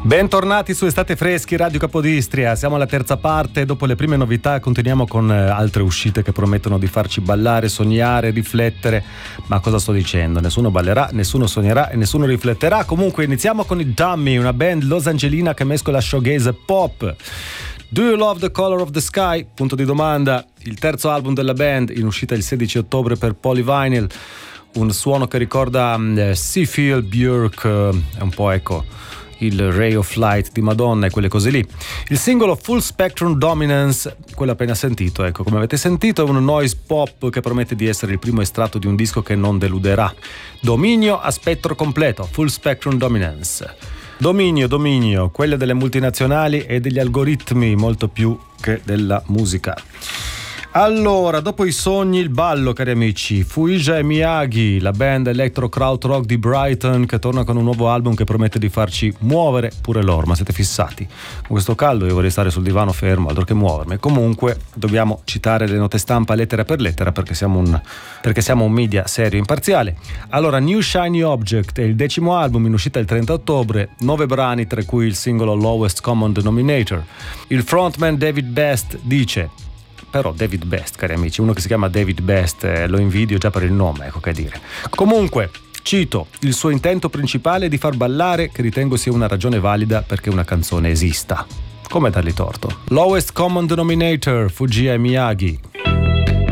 Bentornati su Estate Freschi, Radio Capodistria. Siamo alla terza parte. Dopo le prime novità continuiamo con altre uscite che promettono di farci ballare, sognare, riflettere. Ma cosa sto dicendo? Nessuno ballerà, nessuno sognerà e nessuno rifletterà. Comunque iniziamo con i Dummy, una band losangelina che mescola showgaze e pop. Do You Love the Color of the Sky? Punto di domanda. Il terzo album della band, in uscita il 16 ottobre per Polyvinyl. Un suono che ricorda Seafield, Björk, è un po' il Ray of Light di Madonna e quelle cose lì. Il singolo Full Spectrum Dominance, quello appena sentito, come avete sentito, è un noise pop che promette di essere il primo estratto di un disco che non deluderà. Dominio a spettro completo, Full Spectrum Dominance. Dominio, quelle delle multinazionali e degli algoritmi molto più che della musica. Allora, dopo i sogni, il ballo, cari amici. Fuija e Miyagi, la band electro krautrock di Brighton, che torna con un nuovo album che promette di farci muovere pure loro. Ma siete fissati? Con questo caldo io vorrei stare sul divano fermo, altro che muovermi. Comunque dobbiamo citare le note stampa lettera per lettera perché siamo un media serio e imparziale. Allora, New Shiny Object è il 10° album, in uscita il 30 ottobre, 9 brani tra cui il singolo Lowest Common Denominator. Il frontman David Best dice: però David Best, cari amici, uno che si chiama David Best, lo invidio già per il nome, che dire. Comunque, cito, il suo intento principale è di far ballare, che ritengo sia una ragione valida perché una canzone esista. Come dargli torto? Lowest Common Denominator, Fujiya e Miyagi.